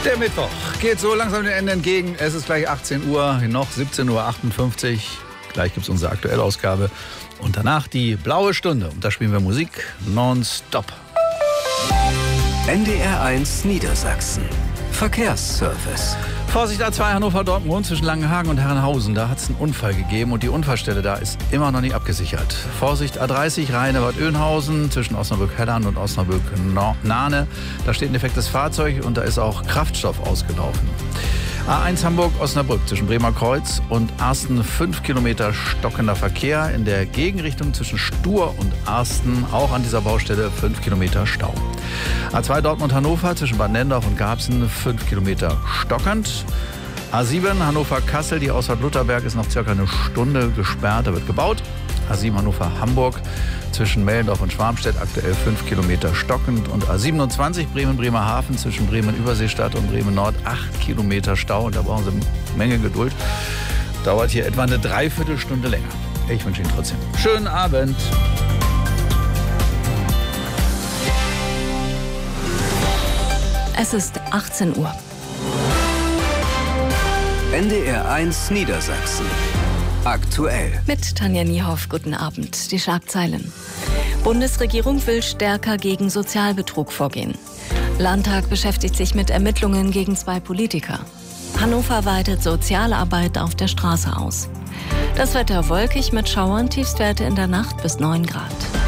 Der Mittwoch geht so langsam dem Ende entgegen. Es ist gleich 18 Uhr, noch 17:58 Uhr. Gleich gibt es unsere Aktuellausgabe. Und danach die blaue Stunde. Und da spielen wir Musik nonstop. NDR1 Niedersachsen. Verkehrsservice. Vorsicht A2 Hannover-Dortmund zwischen Langenhagen und Herrenhausen. Da hat es einen Unfall gegeben und die Unfallstelle da ist immer noch nicht abgesichert. Vorsicht A30 Rheine-Bad Oeynhausen zwischen Osnabrück-Helland und Osnabrück-Nahne. Da steht ein defektes Fahrzeug und da ist auch Kraftstoff ausgelaufen. A1 Hamburg-Osnabrück zwischen Bremer Kreuz und Arsten 5 Kilometer stockender Verkehr. In der Gegenrichtung zwischen Stur und Arsten auch an dieser Baustelle 5 Kilometer Stau. A2 Dortmund-Hannover zwischen Bad Nendorf und Garbsen 5 Kilometer stockend. A7 Hannover-Kassel, die Ausfahrt Lutherberg ist noch circa eine Stunde gesperrt, da wird gebaut. A7 Hannover-Hamburg zwischen Mellendorf und Schwarmstedt aktuell 5 Kilometer stockend. Und A27 Bremen-Bremerhaven zwischen Bremen-Überseestadt und Bremen-Nord 8 Kilometer Stau. Und da brauchen Sie eine Menge Geduld. Dauert hier etwa eine Dreiviertelstunde länger. Ich wünsche Ihnen trotzdem einen schönen Abend. Es ist 18 Uhr. NDR1 Niedersachsen. Aktuell. Mit Tanja Niehoff, guten Abend. Die Schlagzeilen. Bundesregierung will stärker gegen Sozialbetrug vorgehen. Landtag beschäftigt sich mit Ermittlungen gegen 2 Politiker. Hannover weitet Sozialarbeit auf der Straße aus. Das Wetter wolkig mit Schauern, Tiefstwerte in der Nacht bis 9 Grad.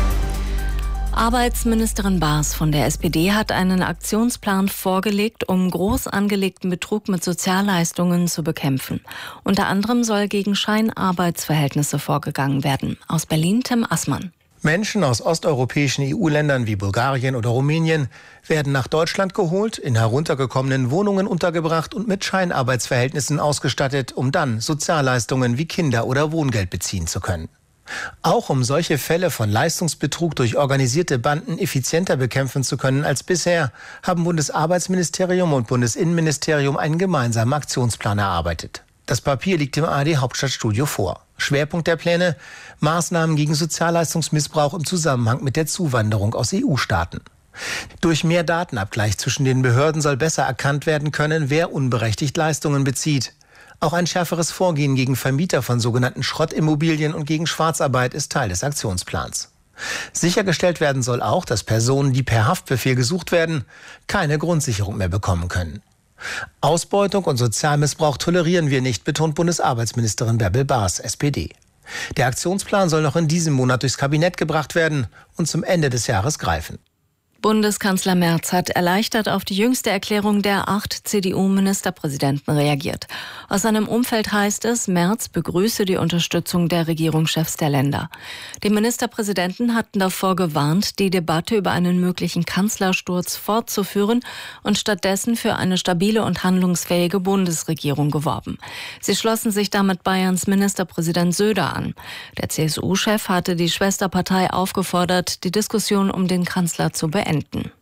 Arbeitsministerin Baas von der SPD hat einen Aktionsplan vorgelegt, um groß angelegten Betrug mit Sozialleistungen zu bekämpfen. Unter anderem soll gegen Scheinarbeitsverhältnisse vorgegangen werden. Aus Berlin Tim Assmann. Menschen aus osteuropäischen EU-Ländern wie Bulgarien oder Rumänien werden nach Deutschland geholt, in heruntergekommenen Wohnungen untergebracht und mit Scheinarbeitsverhältnissen ausgestattet, um dann Sozialleistungen wie Kinder- oder Wohngeld beziehen zu können. Auch um solche Fälle von Leistungsbetrug durch organisierte Banden effizienter bekämpfen zu können als bisher, haben Bundesarbeitsministerium und Bundesinnenministerium einen gemeinsamen Aktionsplan erarbeitet. Das Papier liegt im ARD-Hauptstadtstudio vor. Schwerpunkt der Pläne: Maßnahmen gegen Sozialleistungsmissbrauch im Zusammenhang mit der Zuwanderung aus EU-Staaten. Durch mehr Datenabgleich zwischen den Behörden soll besser erkannt werden können, wer unberechtigt Leistungen bezieht. Auch ein schärferes Vorgehen gegen Vermieter von sogenannten Schrottimmobilien und gegen Schwarzarbeit ist Teil des Aktionsplans. Sichergestellt werden soll auch, dass Personen, die per Haftbefehl gesucht werden, keine Grundsicherung mehr bekommen können. Ausbeutung und Sozialmissbrauch tolerieren wir nicht, betont Bundesarbeitsministerin Bärbel Baas, SPD. Der Aktionsplan soll noch in diesem Monat durchs Kabinett gebracht werden und zum Ende des Jahres greifen. Bundeskanzler Merz hat erleichtert auf die jüngste Erklärung der 8 CDU-Ministerpräsidenten reagiert. Aus seinem Umfeld heißt es, Merz begrüße die Unterstützung der Regierungschefs der Länder. Die Ministerpräsidenten hatten davor gewarnt, die Debatte über einen möglichen Kanzlersturz fortzuführen und stattdessen für eine stabile und handlungsfähige Bundesregierung geworben. Sie schlossen sich damit Bayerns Ministerpräsident Söder an. Der CSU-Chef hatte die Schwesterpartei aufgefordert, die Diskussion um den Kanzler zu beenden.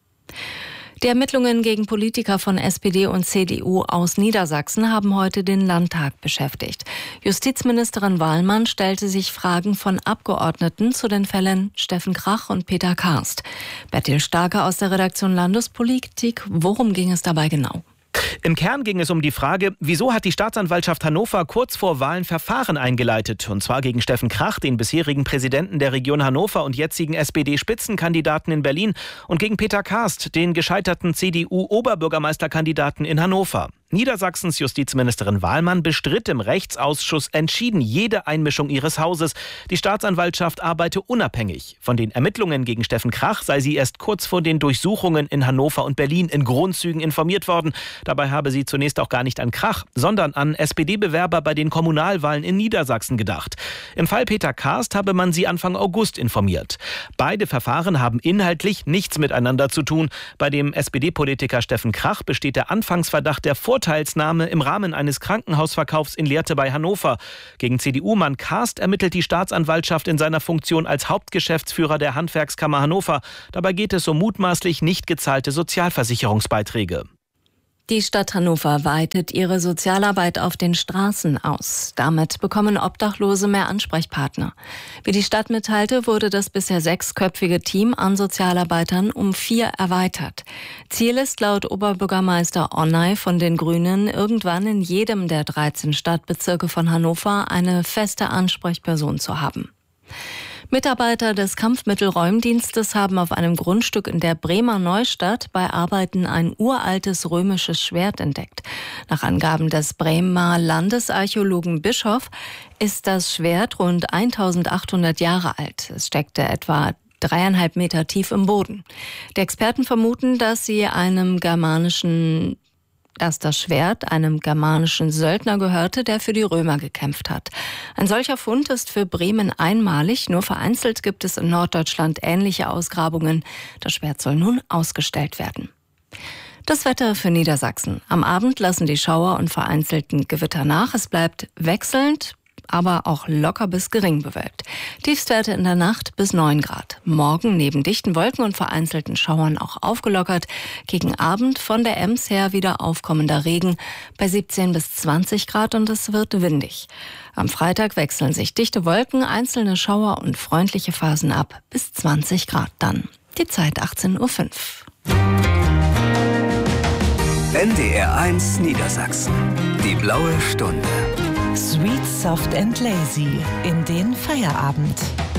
Die Ermittlungen gegen Politiker von SPD und CDU aus Niedersachsen haben heute den Landtag beschäftigt. Justizministerin Wahlmann stellte sich Fragen von Abgeordneten zu den Fällen Steffen Krach und Peter Karst. Bertil Starke aus der Redaktion Landespolitik. Worum ging es dabei genau? Im Kern ging es um die Frage, wieso hat die Staatsanwaltschaft Hannover kurz vor Wahlen Verfahren eingeleitet? Und zwar gegen Steffen Krach, den bisherigen Präsidenten der Region Hannover und jetzigen SPD-Spitzenkandidaten in Berlin, und gegen Peter Karst, den gescheiterten CDU-Oberbürgermeisterkandidaten in Hannover. Niedersachsens Justizministerin Wahlmann bestritt im Rechtsausschuss entschieden jede Einmischung ihres Hauses. Die Staatsanwaltschaft arbeite unabhängig. Von den Ermittlungen gegen Steffen Krach sei sie erst kurz vor den Durchsuchungen in Hannover und Berlin in Grundzügen informiert worden. Dabei habe sie zunächst auch gar nicht an Krach, sondern an SPD-Bewerber bei den Kommunalwahlen in Niedersachsen gedacht. Im Fall Peter Karst habe man sie Anfang August informiert. Beide Verfahren haben inhaltlich nichts miteinander zu tun. Bei dem SPD-Politiker Steffen Krach besteht der Anfangsverdacht der Vorteilsnahme im Rahmen eines Krankenhausverkaufs in Lehrte bei Hannover. Gegen CDU-Mann Karst ermittelt die Staatsanwaltschaft in seiner Funktion als Hauptgeschäftsführer der Handwerkskammer Hannover. Dabei geht es um mutmaßlich nicht gezahlte Sozialversicherungsbeiträge. Die Stadt Hannover weitet ihre Sozialarbeit auf den Straßen aus. Damit bekommen Obdachlose mehr Ansprechpartner. Wie die Stadt mitteilte, wurde das bisher 6-köpfige Team an Sozialarbeitern um 4 erweitert. Ziel ist laut Oberbürgermeister Onnay von den Grünen, irgendwann in jedem der 13 Stadtbezirke von Hannover eine feste Ansprechperson zu haben. Mitarbeiter des Kampfmittelräumdienstes haben auf einem Grundstück in der Bremer Neustadt bei Arbeiten ein uraltes römisches Schwert entdeckt. Nach Angaben des Bremer Landesarchäologen Bischof ist das Schwert rund 1800 Jahre alt. Es steckte etwa 3,5 Meter tief im Boden. Die Experten vermuten, dass das Schwert einem germanischen Söldner gehörte, der für die Römer gekämpft hat. Ein solcher Fund ist für Bremen einmalig. Nur vereinzelt gibt es in Norddeutschland ähnliche Ausgrabungen. Das Schwert soll nun ausgestellt werden. Das Wetter für Niedersachsen. Am Abend lassen die Schauer und vereinzelten Gewitter nach. Es bleibt wechselnd, aber auch locker bis gering bewölkt. Tiefstwerte in der Nacht bis 9 Grad. Morgen neben dichten Wolken und vereinzelten Schauern auch aufgelockert. Gegen Abend von der Ems her wieder aufkommender Regen bei 17 bis 20 Grad und es wird windig. Am Freitag wechseln sich dichte Wolken, einzelne Schauer und freundliche Phasen ab bis 20 Grad dann. Die Zeit 18:05 Uhr. NDR 1 Niedersachsen. Die blaue Stunde. Sweet, soft and lazy in den Feierabend.